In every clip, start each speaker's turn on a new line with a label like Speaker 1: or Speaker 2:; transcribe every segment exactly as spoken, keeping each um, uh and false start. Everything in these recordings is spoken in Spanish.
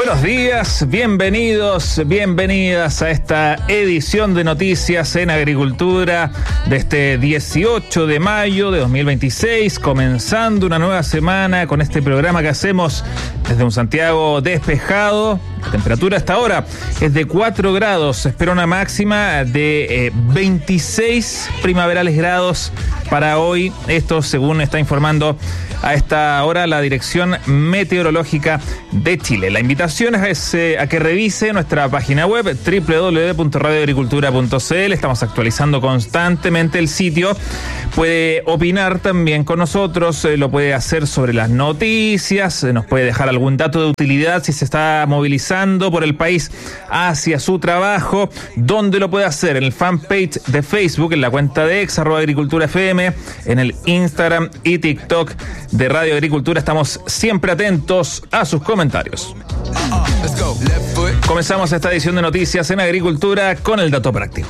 Speaker 1: Buenos días, bienvenidos, bienvenidas a esta edición de Noticias en Agricultura de este dieciocho de mayo de dos mil veintiséis, comenzando una nueva semana con este programa que hacemos desde un Santiago despejado. La temperatura hasta ahora es de cuatro grados, se espera una máxima de eh, veintiséis primaverales grados para hoy. Esto según está informando a esta hora la Dirección Meteorológica de Chile. La invitación es eh, a que revise nuestra página web doble u doble u doble u punto radio agricultura punto c l. Estamos actualizando constantemente el sitio. Puede opinar también con nosotros, eh, lo puede hacer sobre las noticias, eh, nos puede dejar algún dato de utilidad si se está movilizando por el país hacia su trabajo. ¿Dónde lo puede hacer? En el fanpage de Facebook, en la cuenta de ex, arroba agricultura F M, en el Instagram y TikTok de Radio Agricultura. Estamos siempre atentos a sus comentarios. Comenzamos esta edición de Noticias en Agricultura con el dato práctico.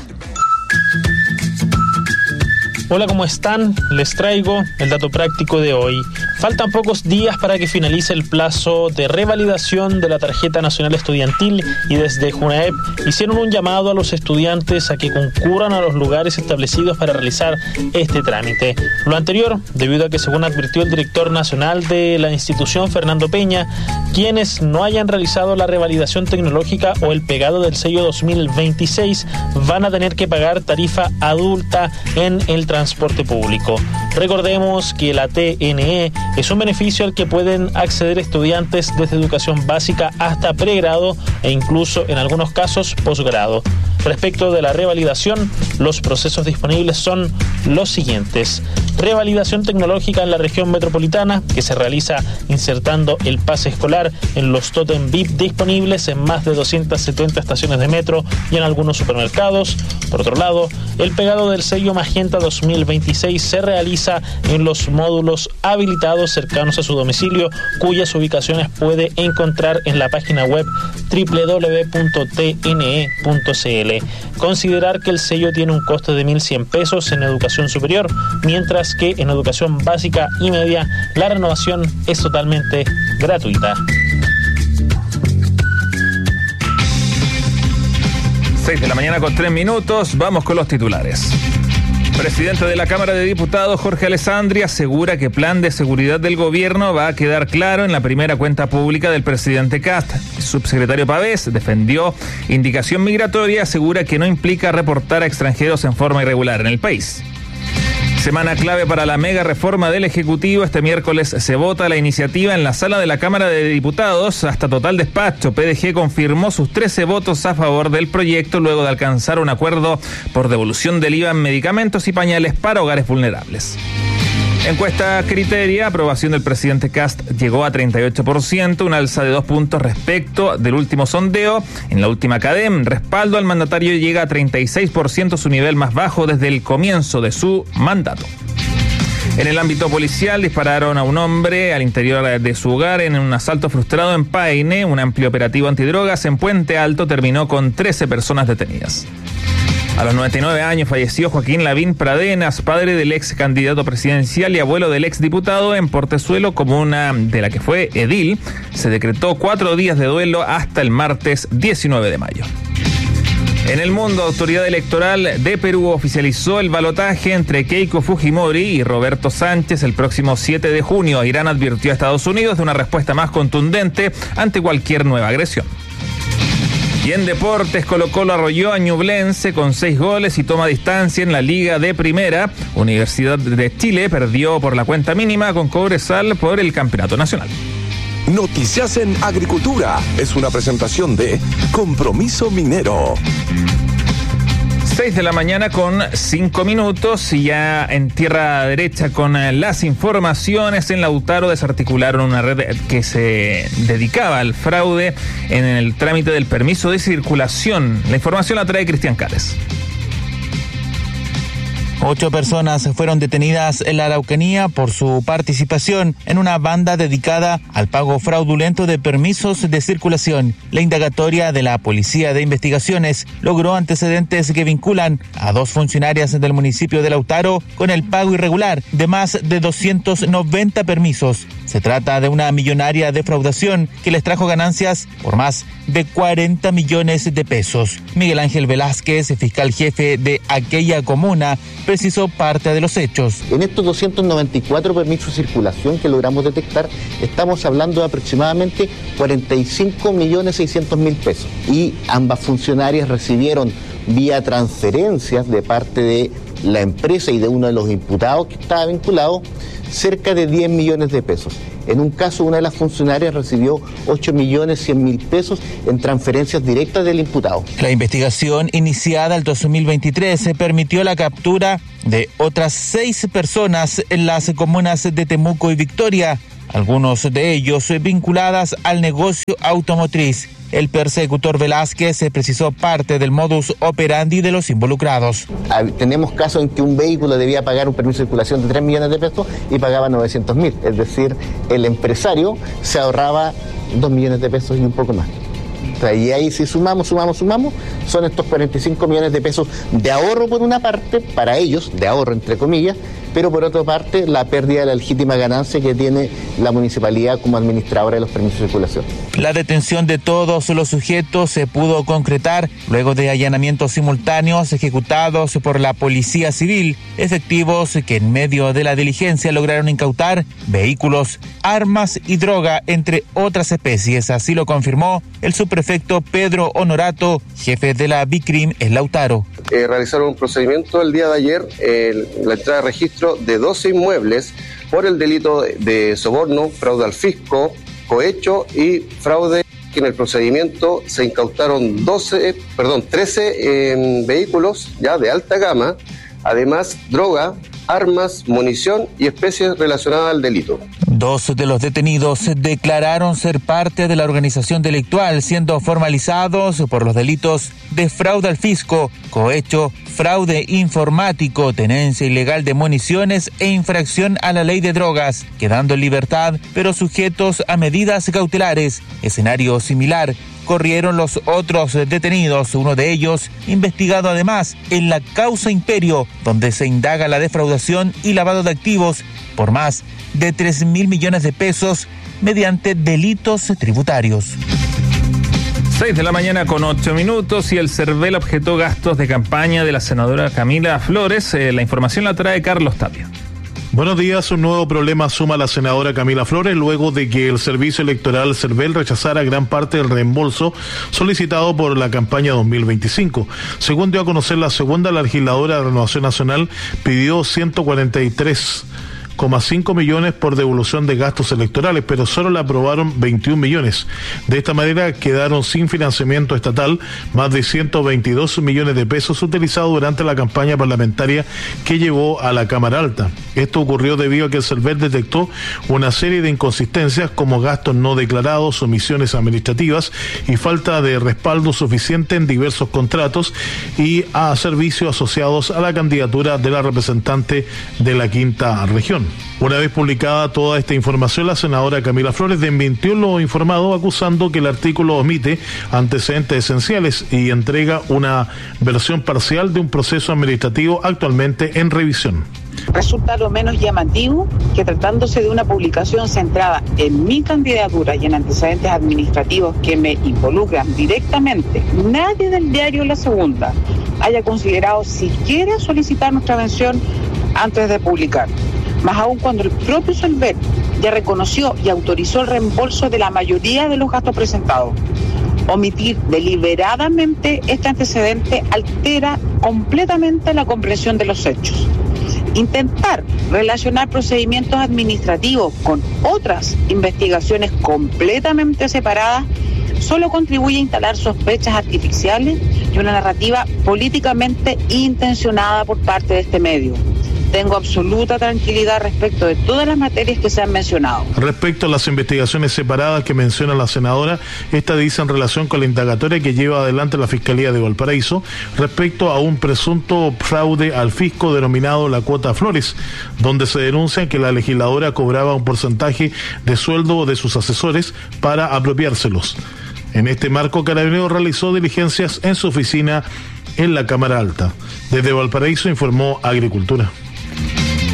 Speaker 2: Hola, ¿cómo están? Les traigo el dato práctico de hoy. Faltan pocos días para que finalice el plazo de revalidación de la tarjeta nacional estudiantil y desde Junaep hicieron un llamado a los estudiantes a que concurran a los lugares establecidos para realizar este trámite. Lo anterior, debido a que, según advirtió el director nacional de la institución, Fernando Peña, quienes no hayan realizado la revalidación tecnológica o el pegado del sello dos mil veintiséis van a tener que pagar tarifa adulta en el transporte público. Recordemos que la T N E es un beneficio al que pueden acceder estudiantes desde educación básica hasta pregrado e incluso en algunos casos posgrado. Respecto de la revalidación, los procesos disponibles son los siguientes. Revalidación tecnológica en la región metropolitana, que se realiza insertando el pase escolar en los tótem V I P disponibles en más de doscientas setenta estaciones de metro y en algunos supermercados. Por otro lado, el pegado del sello Magenta dos mil veintiséis se realiza en los módulos habilitados cercanos a su domicilio, cuyas ubicaciones puede encontrar en la página web doble u doble u doble u punto t n e punto c l. Considerar que el sello tiene un coste de mil cien pesos en educación superior, mientras que en educación básica y media la renovación es totalmente gratuita.
Speaker 1: seis de la mañana con tres minutos, vamos con los titulares. Presidente de la Cámara de Diputados, Jorge Alessandri, asegura que plan de seguridad del gobierno va a quedar claro en la primera cuenta pública del presidente Kast. El subsecretario Pavés defendió indicación migratoria, asegura que no implica reportar a extranjeros en forma irregular en el país. Semana clave para la mega reforma del Ejecutivo. Este miércoles se vota la iniciativa en la sala de la Cámara de Diputados. Hasta total despacho, P D G confirmó sus trece votos a favor del proyecto luego de alcanzar un acuerdo por devolución del I V A en medicamentos y pañales para hogares vulnerables. Encuesta Criteria, aprobación del presidente Kast llegó a treinta y ocho por ciento, un alza de dos puntos respecto del último sondeo. En la última Cadem, respaldo al mandatario llega a treinta y seis por ciento, su nivel más bajo desde el comienzo de su mandato. En el ámbito policial, dispararon a un hombre al interior de su hogar en un asalto frustrado en Paine. Un amplio operativo antidrogas en Puente Alto terminó con trece personas detenidas. A los noventa y nueve años falleció Joaquín Lavín Pradenas, padre del ex candidato presidencial y abuelo del ex diputado. En Portezuelo, comuna de la que fue edil, se decretó cuatro días de duelo hasta el martes diecinueve de mayo. En el mundo, Autoridad Electoral de Perú oficializó el balotaje entre Keiko Fujimori y Roberto Sánchez el próximo siete de junio. Irán advirtió a Estados Unidos de una respuesta más contundente ante cualquier nueva agresión. Y en deportes, Colo-Colo arrolló a Ñublense con seis goles y toma distancia en la Liga de Primera. Universidad de Chile perdió por la cuenta mínima con Cobresal por el Campeonato Nacional.
Speaker 3: Noticias en Agricultura es una presentación de Compromiso Minero.
Speaker 1: seis de la mañana con cinco minutos y ya en tierra derecha con las informaciones. En Lautaro desarticularon una red que se dedicaba al fraude en el trámite del permiso de circulación. La información la trae Cristian Cárez.
Speaker 4: Ocho personas fueron detenidas en la Araucanía por su participación en una banda dedicada al pago fraudulento de permisos de circulación. La indagatoria de la Policía de Investigaciones logró antecedentes que vinculan a dos funcionarias del municipio de Lautaro con el pago irregular de más de doscientos noventa permisos. Se trata de una millonaria defraudación que les trajo ganancias por más de cuarenta millones de pesos. Miguel Ángel Velázquez, fiscal jefe de aquella comuna, precisó parte de los hechos.
Speaker 5: En estos doscientos noventa y cuatro permisos de circulación que logramos detectar, estamos hablando de aproximadamente cuarenta y cinco millones seiscientos mil pesos. Y ambas funcionarias recibieron vía transferencias de parte de la empresa y de uno de los imputados que estaba vinculado cerca de diez millones de pesos. En un caso, una de las funcionarias recibió ocho millones cien mil pesos en transferencias directas del imputado.
Speaker 4: La investigación iniciada el dos mil veintitrés se permitió la captura de otras seis personas en las comunas de Temuco y Victoria, algunos de ellos vinculadas al negocio automotriz. El persecutor Velázquez se precisó parte del modus operandi de los involucrados.
Speaker 5: Tenemos casos en que un vehículo debía pagar un permiso de circulación de tres millones de pesos y pagaba novecientos mil. Es decir, el empresario se ahorraba dos millones de pesos y un poco más. O sea, y ahí si sumamos, sumamos, sumamos, son estos cuarenta y cinco millones de pesos de ahorro por una parte, para ellos, de ahorro entre comillas, pero por otra parte la pérdida de la legítima ganancia que tiene la municipalidad como administradora de los permisos de circulación.
Speaker 4: La detención de todos los sujetos se pudo concretar luego de allanamientos simultáneos ejecutados por la Policía Civil, efectivos que en medio de la diligencia lograron incautar vehículos, armas y droga, entre otras especies. Así lo confirmó el subprefecto Pedro Honorato, jefe de la BICRIM en Lautaro.
Speaker 6: Eh, realizaron un procedimiento el día de ayer, eh, la entrada de registro de doce inmuebles por el delito de soborno, fraude al fisco, cohecho y fraude. En el procedimiento se incautaron doce, perdón, trece eh, vehículos ya de alta gama, además droga, armas, munición y especies relacionadas al delito.
Speaker 4: Dos de los detenidos declararon ser parte de la organización delictual, siendo formalizados por los delitos de fraude al fisco, cohecho, fraude informático, tenencia ilegal de municiones e infracción a la ley de drogas, quedando en libertad, pero sujetos a medidas cautelares. Escenario similar corrieron los otros detenidos, uno de ellos investigado además en la causa Imperio, donde se indaga la defraudación y lavado de activos por más de tres mil millones de pesos mediante delitos tributarios.
Speaker 1: seis de la mañana con ocho minutos y el CERVEL objetó gastos de campaña de la senadora Camila Flores. Eh, la información la trae Carlos Tapia.
Speaker 7: Buenos días. Un nuevo problema suma la senadora Camila Flores luego de que el Servicio Electoral CERVEL rechazara gran parte del reembolso solicitado por la campaña dos mil veinticinco. Según dio a conocer la segunda legisladora de Renovación Nacional, pidió ciento cuarenta y tres coma cinco millones por devolución de gastos electorales, pero solo le aprobaron veintiún millones. De esta manera quedaron sin financiamiento estatal más de ciento veintidós millones de pesos utilizados durante la campaña parlamentaria que llevó a la Cámara Alta. Esto ocurrió debido a que el CERVEL detectó una serie de inconsistencias como gastos no declarados, omisiones administrativas y falta de respaldo suficiente en diversos contratos y a servicios asociados a la candidatura de la representante de la Quinta Región. Una vez publicada toda esta información, la senadora Camila Flores desmintió lo informado, acusando que el artículo omite antecedentes esenciales y entrega una versión parcial de un proceso administrativo actualmente en revisión.
Speaker 8: Resulta lo menos llamativo que, tratándose de una publicación centrada en mi candidatura y en antecedentes administrativos que me involucran directamente, nadie del diario La Segunda haya considerado siquiera solicitar nuestra mención antes de publicar. Más aún cuando el propio CERVEL ya reconoció y autorizó el reembolso de la mayoría de los gastos presentados. Omitir deliberadamente este antecedente altera completamente la comprensión de los hechos. Intentar relacionar procedimientos administrativos con otras investigaciones completamente separadas solo contribuye a instalar sospechas artificiales y una narrativa políticamente intencionada por parte de este medio. Tengo absoluta tranquilidad respecto de todas las materias que se han mencionado.
Speaker 7: Respecto a las investigaciones separadas que menciona la senadora, esta dice en relación con la indagatoria que lleva adelante la Fiscalía de Valparaíso respecto a un presunto fraude al fisco denominado la cuota Flores, donde se denuncia que la legisladora cobraba un porcentaje de sueldo de sus asesores para apropiárselos. En este marco, Carabineros realizó diligencias en su oficina en la Cámara Alta. Desde Valparaíso informó Agricultura.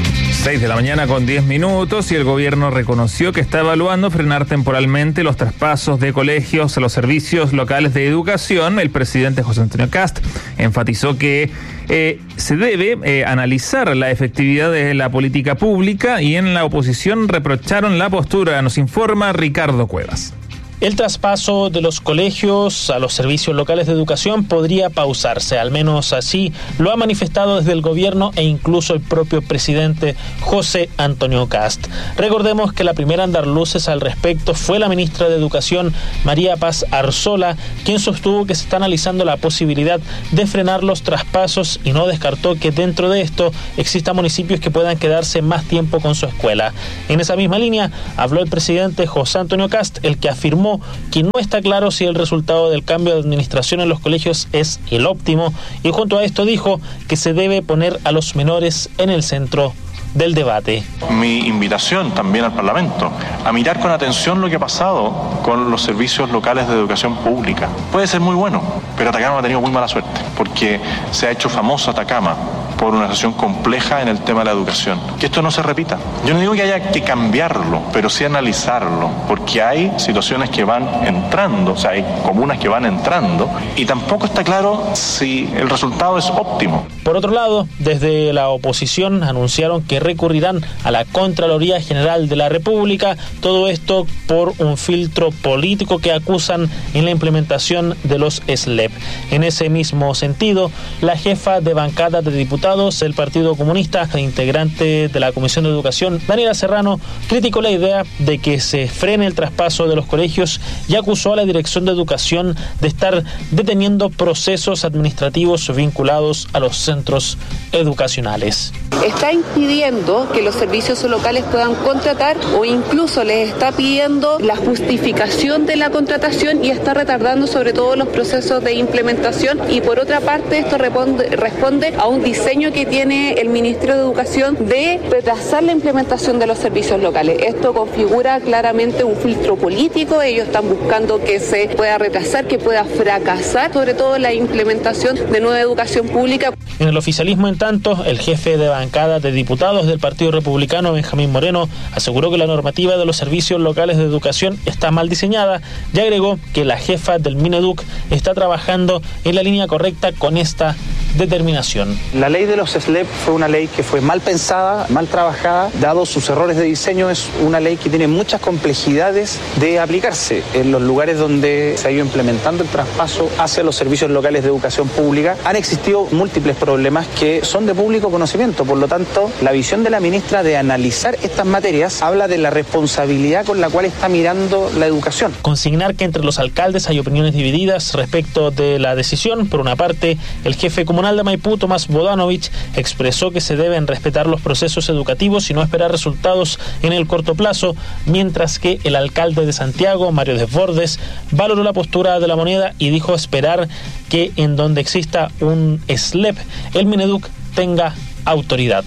Speaker 1: seis de la mañana con diez minutos y el gobierno reconoció que está evaluando frenar temporalmente los traspasos de colegios a los servicios locales de educación. El presidente José Antonio Kast enfatizó que eh, se debe eh, analizar la efectividad de la política pública y en la oposición reprocharon la postura. Nos informa Ricardo Cuevas.
Speaker 2: El traspaso de los colegios a los servicios locales de educación podría pausarse, al menos así lo ha manifestado desde el gobierno e incluso el propio presidente José Antonio Kast. Recordemos que la primera en dar luces al respecto fue la ministra de Educación, María Paz Arzola, quien sostuvo que se está analizando la posibilidad de frenar los traspasos y no descartó que dentro de esto existan municipios que puedan quedarse más tiempo con su escuela. En esa misma línea habló el presidente José Antonio Kast, el que afirmó que no está claro si el resultado del cambio de administración en los colegios es el óptimo y junto a esto dijo que se debe poner a los menores en el centro del debate.
Speaker 9: Mi invitación también al Parlamento a mirar con atención lo que ha pasado con los servicios locales de educación pública. Puede ser muy bueno, pero Atacama ha tenido muy mala suerte porque se ha hecho famoso Atacama por una situación compleja en el tema de la educación. Que esto no se repita. Yo no digo que haya que cambiarlo, pero sí analizarlo, porque hay situaciones que van entrando, o sea, hay comunas que van entrando, y tampoco está claro si el resultado es óptimo.
Speaker 2: Por otro lado, desde la oposición anunciaron que recurrirán a la Contraloría General de la República, todo esto por un filtro político que acusan en la implementación de los S L E P. En ese mismo sentido, la jefa de bancada de diputados el Partido Comunista e integrante de la Comisión de Educación, Daniela Serrano, criticó la idea de que se frene el traspaso de los colegios y acusó a la Dirección de Educación de estar deteniendo procesos administrativos vinculados a los centros educacionales.
Speaker 10: Está impidiendo que los servicios locales puedan contratar o incluso les está pidiendo la justificación de la contratación y está retardando sobre todo los procesos de implementación y por otra parte esto responde, responde a un diseño que tiene el Ministerio de Educación de retrasar la implementación de los servicios locales. Esto configura claramente un filtro político, ellos están buscando que se pueda retrasar, que pueda fracasar, sobre todo la implementación de nueva educación pública.
Speaker 2: En el oficialismo, en tanto, el jefe de bancada de diputados del Partido Republicano, Benjamín Moreno, aseguró que la normativa de los servicios locales de educación está mal diseñada y agregó que la jefa del Mineduc está trabajando en la línea correcta con esta determinación.
Speaker 11: La ley de los S L E P fue una ley que fue mal pensada, mal trabajada, dado sus errores de diseño, es una ley que tiene muchas complejidades de aplicarse. En los lugares donde se ha ido implementando el traspaso hacia los servicios locales de educación pública han existido múltiples problemas que son de público conocimiento, por lo tanto, la visión de la ministra de analizar estas materias habla de la responsabilidad con la cual está mirando la educación.
Speaker 2: Consignar que entre los alcaldes hay opiniones divididas respecto de la decisión. Por una parte, el jefe comunal de Maipú, Tomás Bodanovich, expresó que se deben respetar los procesos educativos y no esperar resultados en el corto plazo, mientras que el alcalde de Santiago, Mario Desbordes, valoró la postura de la moneda y dijo esperar que en donde exista un S L E P, el Mineduc tenga autoridad.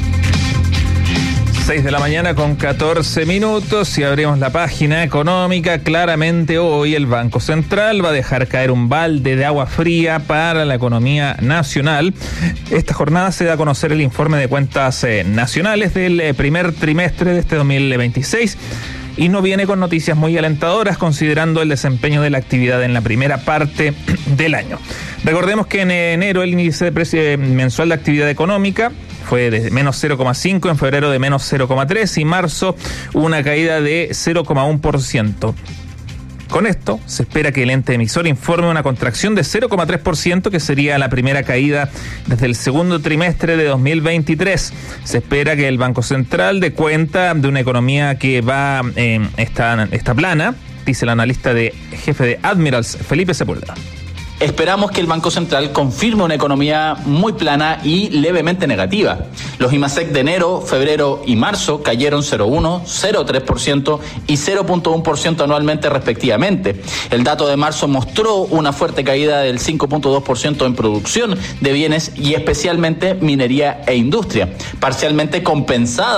Speaker 1: seis de la mañana con catorce minutos y abrimos la página económica. Claramente hoy el Banco Central va a dejar caer un balde de agua fría para la economía nacional. Esta jornada se da a conocer el informe de cuentas eh, nacionales del eh, primer trimestre de este dos mil veintiséis. Y no viene con noticias muy alentadoras considerando el desempeño de la actividad en la primera parte del año. Recordemos que en enero el índice de precio mensual de actividad económica fue de menos cero coma cinco, en febrero de menos cero coma tres y marzo una caída de cero coma uno por ciento. Con esto, se espera que el ente emisor informe una contracción de cero coma tres por ciento, que sería la primera caída desde el segundo trimestre de dos mil veintitrés. Se espera que el Banco Central dé cuenta de una economía que va en esta, esta plana, dice el analista de jefe de Admirals, Felipe Sepúlveda.
Speaker 12: Esperamos que el Banco Central confirme una economía muy plana y levemente negativa. Los IMASEC de enero, febrero y marzo cayeron cero coma uno, cero coma tres por ciento y cero coma uno por ciento anualmente respectivamente. El dato de marzo mostró una fuerte caída del cinco coma dos por ciento en producción de bienes y especialmente minería e industria, parcialmente compensada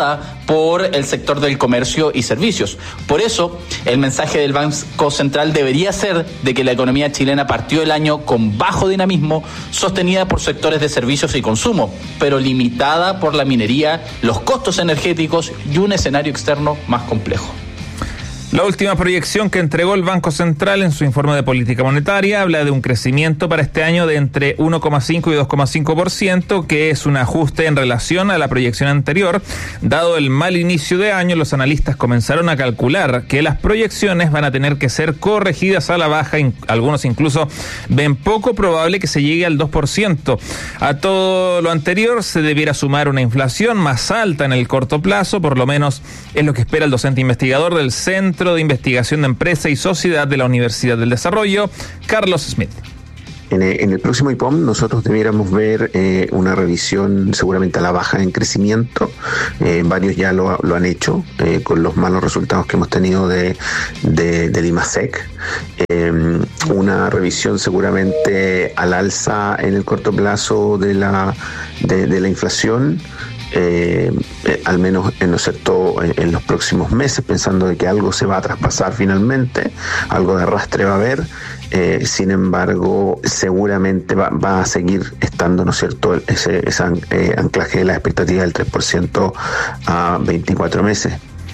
Speaker 12: por el sector del comercio y servicios. Por eso, el mensaje del Banco Central debería ser de que la economía chilena partió el año con bajo dinamismo, sostenida por sectores de servicios y consumo, pero limitada por la minería, los costos energéticos y un escenario externo más complejo.
Speaker 1: La última proyección que entregó el Banco Central en su informe de política monetaria habla de un crecimiento para este año de entre uno coma cinco y dos coma cinco por ciento, que es un ajuste en relación a la proyección anterior. Dado el mal inicio de año, los analistas comenzaron a calcular que las proyecciones van a tener que ser corregidas a la baja. Algunos incluso ven poco probable que se llegue al dos por ciento. A todo lo anterior se debiera sumar una inflación más alta en el corto plazo, por lo menos es lo que espera el docente investigador del Centro de Investigación de Empresa y Sociedad de la Universidad del Desarrollo, Carlos Smith.
Speaker 13: En el, en el próximo I P O M nosotros debiéramos ver eh, una revisión seguramente a la baja en crecimiento. Eh, varios ya lo, lo han hecho eh, con los malos resultados que hemos tenido de, de, del IMASEC. Eh, una revisión seguramente al alza en el corto plazo de la, de, de la inflación. Eh, eh, al menos en, ¿no es cierto?, en, en los próximos meses, pensando de que algo se va a traspasar finalmente, algo de arrastre va a haber. Eh, sin embargo, seguramente va, va a seguir estando, ¿no es cierto?, ese, ese eh, anclaje de la expectativa del tres por ciento a veinticuatro meses.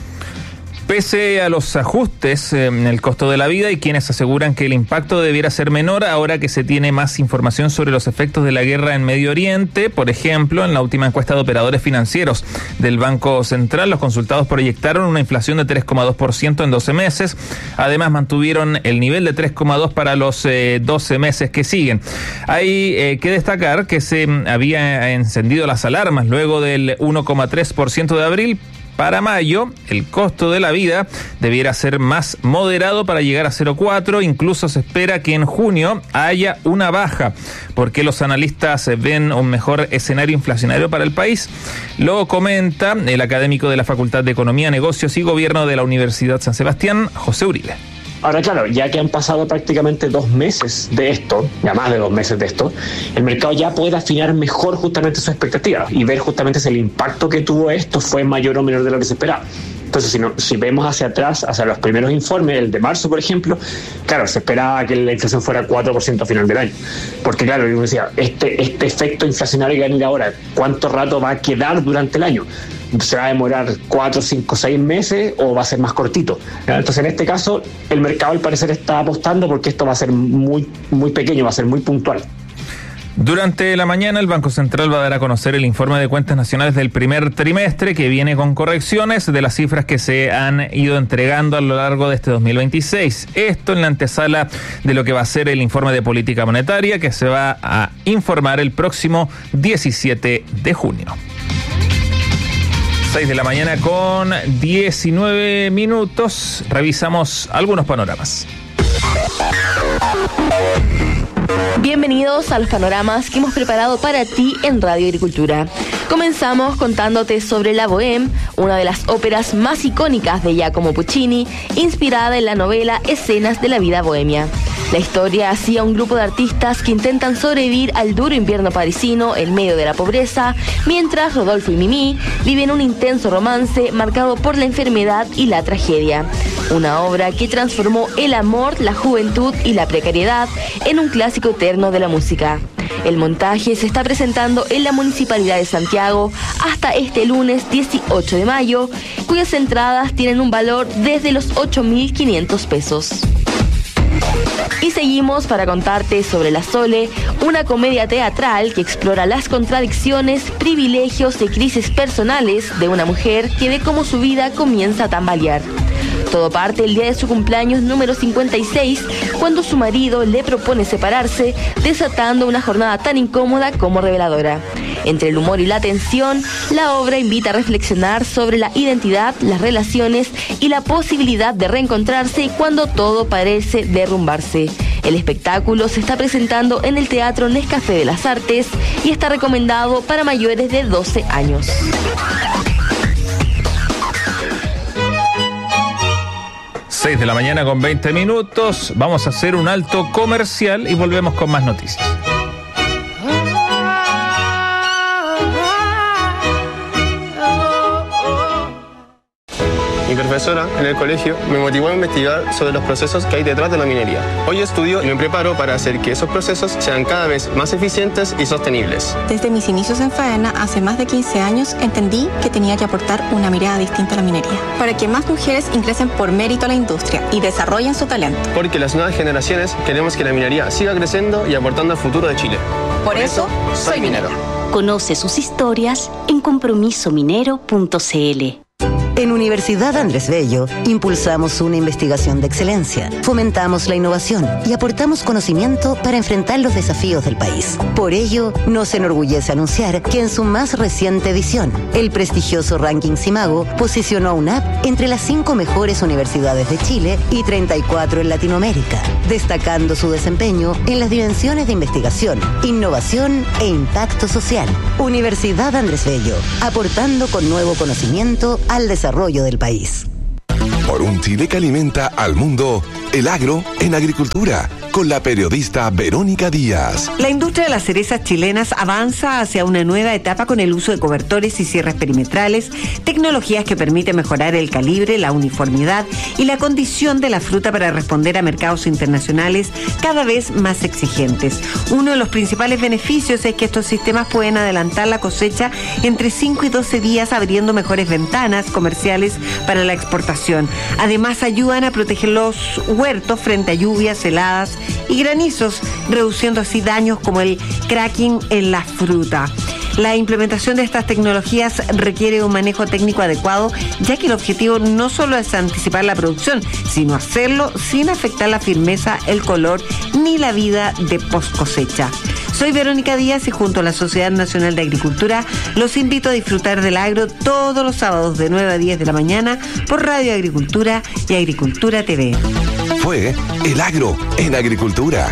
Speaker 1: Pese a los ajustes en el costo de la vida, y quienes aseguran que el impacto debiera ser menor ahora que se tiene más información sobre los efectos de la guerra en Medio Oriente. Por ejemplo, en la última encuesta de operadores financieros del Banco Central, los consultados proyectaron una inflación de tres coma dos por ciento en doce meses. Además, mantuvieron el nivel de tres coma dos para los eh, doce meses que siguen. Hay eh, que destacar que se había encendido las alarmas luego del uno coma tres por ciento de abril. Para mayo, el costo de la vida debiera ser más moderado para llegar a cero coma cuatro. Incluso se espera que en junio haya una baja, porque los analistas ven un mejor escenario inflacionario para el país. Lo comenta el académico de la Facultad de Economía, Negocios y Gobierno de la Universidad San Sebastián, José Uribe.
Speaker 14: Ahora, claro, ya que han pasado prácticamente dos meses de esto, ya más de dos meses de esto, el mercado ya puede afinar mejor justamente sus expectativas y ver justamente si el impacto que tuvo esto fue mayor o menor de lo que se esperaba. Entonces, si, no, si vemos hacia atrás, hacia los primeros informes, el de marzo, por ejemplo, claro, se esperaba que la inflación fuera cuatro por ciento a final del año. Porque, claro, uno decía, este, este efecto inflacionario que va a venir ahora, ¿cuánto rato va a quedar durante el año? ¿Se va a demorar cuatro, cinco, seis meses o va a ser más cortito? Entonces, en este caso, el mercado al parecer está apostando porque esto va a ser muy, muy pequeño, va a ser muy puntual.
Speaker 1: Durante la mañana, el Banco Central va a dar a conocer el informe de cuentas nacionales del primer trimestre, que viene con correcciones de las cifras que se han ido entregando a lo largo de este dos mil veintiséis. Esto en la antesala de lo que va a ser el informe de política monetaria, que se va a informar el próximo diecisiete de junio. seis de la mañana con diecinueve minutos. Revisamos algunos panoramas.
Speaker 15: Bienvenidos a los panoramas que hemos preparado para ti en Radio Agricultura. Comenzamos contándote sobre La Bohème, una de las óperas más icónicas de Giacomo Puccini, inspirada en la novela Escenas de la vida bohemia. La historia hacía un grupo de artistas que intentan sobrevivir al duro invierno parisino en medio de la pobreza, mientras Rodolfo y Mimi viven un intenso romance marcado por la enfermedad y la tragedia. Una obra que transformó el amor, la juventud y la precariedad en un clásico eterno de la música. El montaje se está presentando en la Municipalidad de Santiago hasta este lunes dieciocho de mayo, cuyas entradas tienen un valor desde los ocho mil quinientos pesos. Y seguimos para contarte sobre La Sole, una comedia teatral que explora las contradicciones, privilegios y crisis personales de una mujer que ve cómo su vida comienza a tambalear. Todo parte el día de su cumpleaños número cincuenta y seis, cuando su marido le propone separarse, desatando una jornada tan incómoda como reveladora. Entre el humor y la tensión, la obra invita a reflexionar sobre la identidad, las relaciones y la posibilidad de reencontrarse cuando todo parece derrumbarse. El espectáculo se está presentando en el Teatro Nescafé de las Artes y está recomendado para mayores de doce años.
Speaker 1: seis de la mañana con veinte minutos. Vamos a hacer un alto comercial y volvemos con más noticias.
Speaker 16: Mi profesora en el colegio me motivó a investigar sobre los procesos que hay detrás de la minería. Hoy estudio y me preparo para hacer que esos procesos sean cada vez más eficientes y sostenibles.
Speaker 17: Desde mis inicios en Faena, hace más de quince años, entendí que tenía que aportar una mirada distinta a la minería, para que más mujeres ingresen por mérito a la industria y desarrollen su talento.
Speaker 16: Porque las nuevas generaciones queremos que la minería siga creciendo y aportando al futuro de Chile.
Speaker 17: Por eso, soy minero.
Speaker 18: Conoce sus historias en compromiso minero punto c l.
Speaker 19: En Universidad Andrés Bello impulsamos una investigación de excelencia, fomentamos la innovación y aportamos conocimiento para enfrentar los desafíos del país. Por ello, nos enorgullece anunciar que en su más reciente edición, el prestigioso ranking Simago posicionó a UNAP entre las cinco mejores universidades de Chile y treinta y cuatro en Latinoamérica, destacando su desempeño en las dimensiones de investigación, innovación e impacto social. Universidad Andrés Bello, aportando con nuevo conocimiento al desarrollo desarrollo del país.
Speaker 3: Por un Chile que alimenta al mundo, el agro en agricultura, con la periodista Verónica Díaz.
Speaker 20: La industria de las cerezas chilenas avanza hacia una nueva etapa con el uso de cobertores y cierres perimetrales, tecnologías que permiten mejorar el calibre, la uniformidad y la condición de la fruta para responder a mercados internacionales cada vez más exigentes. Uno de los principales beneficios es que estos sistemas pueden adelantar la cosecha entre cinco y doce días, abriendo mejores ventanas comerciales para la exportación. Además, ayudan a proteger los huertos frente a lluvias, heladas y granizos, reduciendo así daños como el cracking en la fruta. La implementación de estas tecnologías requiere un manejo técnico adecuado, ya que el objetivo no solo es anticipar la producción, sino hacerlo sin afectar la firmeza, el color ni la vida de post cosecha. Soy Verónica Díaz y junto a la Sociedad Nacional de Agricultura los invito a disfrutar del agro todos los sábados de nueve a diez de la mañana por Radio Agricultura y Agricultura T V.
Speaker 3: Fue El Agro en Agricultura.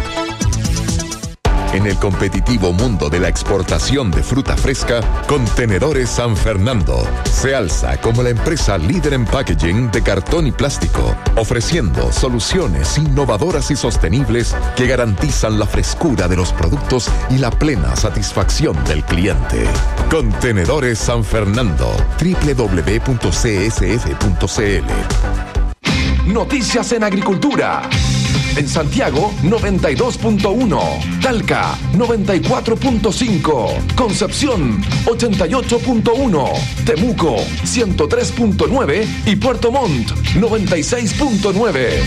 Speaker 3: En el competitivo mundo de la exportación de fruta fresca, Contenedores San Fernando se alza como la empresa líder en packaging de cartón y plástico, ofreciendo soluciones innovadoras y sostenibles que garantizan la frescura de los productos y la plena satisfacción del cliente. Contenedores San Fernando, doble u doble u doble u punto c s f punto c l. Noticias en Agricultura. En Santiago, noventa y dos punto uno. Talca, noventa y cuatro punto cinco. Concepción, ochenta y ocho punto uno. Temuco, ciento tres punto nueve. Y Puerto Montt, noventa y seis punto nueve.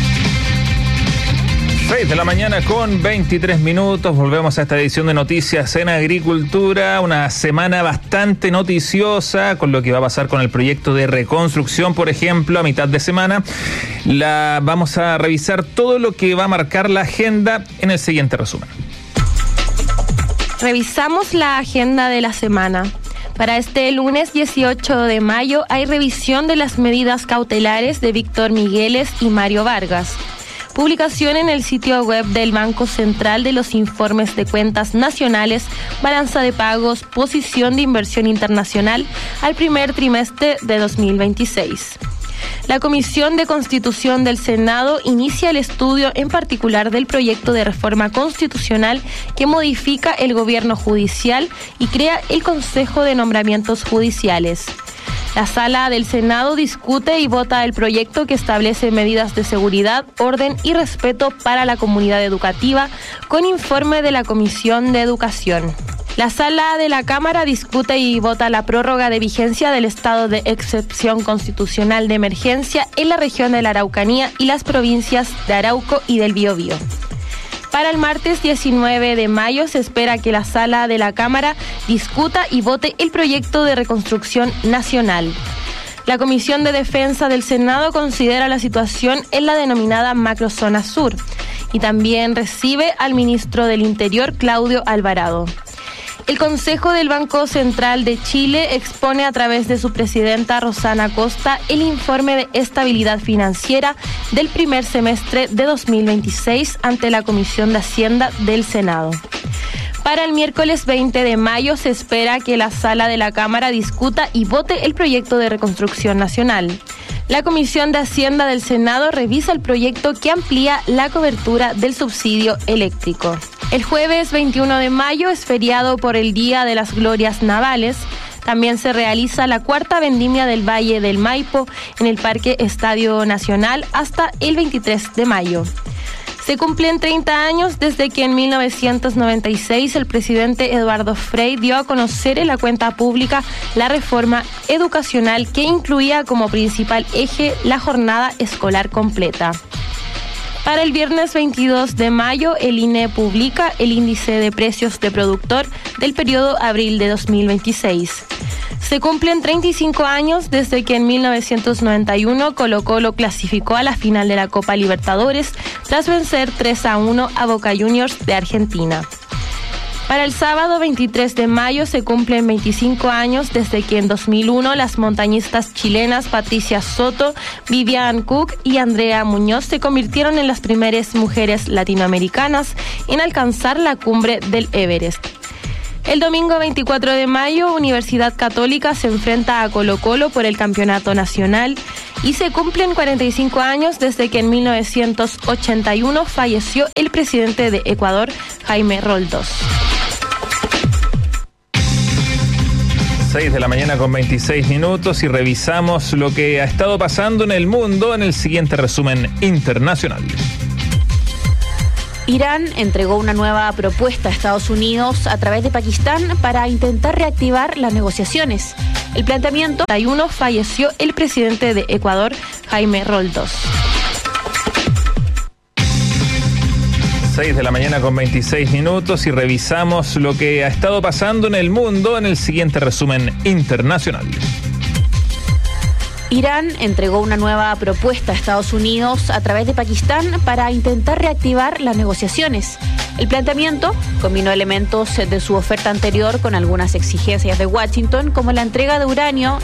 Speaker 1: seis de la mañana con veintitrés minutos. Volvemos a esta edición de Noticias en Agricultura. Una semana bastante noticiosa con lo que va a pasar con el proyecto de reconstrucción, por ejemplo, a mitad de semana. La vamos a revisar todo lo que va a marcar la agenda en el siguiente resumen.
Speaker 15: Revisamos la agenda de la semana. Para este lunes dieciocho de mayo hay revisión de las medidas cautelares de Víctor Migueles y Mario Vargas. Publicación en el sitio web del Banco Central de los informes de cuentas nacionales, balanza de pagos, posición de inversión internacional al primer trimestre de dos mil veintiséis. La Comisión de Constitución del Senado inicia el estudio en particular del proyecto de reforma constitucional que modifica el gobierno judicial y crea el Consejo de Nombramientos Judiciales. La Sala del Senado discute y vota el proyecto que establece medidas de seguridad, orden y respeto para la comunidad educativa, con informe de la Comisión de Educación. La Sala de la Cámara discute y vota la prórroga de vigencia del estado de excepción constitucional de emergencia en la región de la Araucanía y las provincias de Arauco y del Biobío. Para el martes diecinueve de mayo se espera que la Sala de la Cámara discuta y vote el proyecto de reconstrucción nacional. La Comisión de Defensa del Senado considera la situación en la denominada Macrozona Sur y también recibe al ministro del Interior, Claudio Alvarado. El Consejo del Banco Central de Chile expone a través de su presidenta Rosana Costa el informe de estabilidad financiera del primer semestre de dos mil veintiséis ante la Comisión de Hacienda del Senado. Para el miércoles veinte de mayo se espera que la Sala de la Cámara discuta y vote el proyecto de reconstrucción nacional. La Comisión de Hacienda del Senado revisa el proyecto que amplía la cobertura del subsidio eléctrico. El jueves veintiuno de mayo es feriado por el Día de las Glorias Navales.
Speaker 21: También se realiza la cuarta vendimia del Valle del Maipo en el Parque Estadio Nacional hasta el veintitrés de mayo. Se cumplen treinta años desde que en mil novecientos noventa y seis el presidente Eduardo Frei dio a conocer en la cuenta pública la reforma educacional que incluía como principal eje la jornada escolar completa. Para el viernes veintidós de mayo, el I N E publica el índice de precios de productor del periodo abril de dos mil veintiséis. Se cumplen treinta y cinco años desde que en mil novecientos noventa y uno Colo-Colo clasificó a la final de la Copa Libertadores tras vencer tres a uno a Boca Juniors de Argentina. Para el sábado veintitrés de mayo se cumplen veinticinco años desde que en dos mil uno las montañistas chilenas Patricia Soto, Vivian Cook y Andrea Muñoz se convirtieron en las primeras mujeres latinoamericanas en alcanzar la cumbre del Everest. El domingo veinticuatro de mayo, Universidad Católica se enfrenta a Colo-Colo por el campeonato nacional y se cumplen cuarenta y cinco años desde que en mil novecientos ochenta y uno falleció el presidente de Ecuador, Jaime Roldós.
Speaker 1: seis de la mañana con veintiséis minutos y revisamos lo que ha estado pasando en el mundo en el siguiente resumen internacional.
Speaker 22: Irán entregó una nueva propuesta a Estados Unidos a través de Pakistán para intentar reactivar las negociaciones. El planteamiento...
Speaker 21: treinta y uno falleció el presidente de Ecuador, Jaime Roldós.
Speaker 1: seis de la mañana con veintiséis minutos y revisamos lo que ha estado pasando en el mundo en el siguiente resumen internacional.
Speaker 22: Irán entregó una nueva propuesta a Estados Unidos a través de Pakistán para intentar reactivar las negociaciones. El planteamiento combinó elementos de su oferta anterior con algunas exigencias de Washington, como la entrega de uranio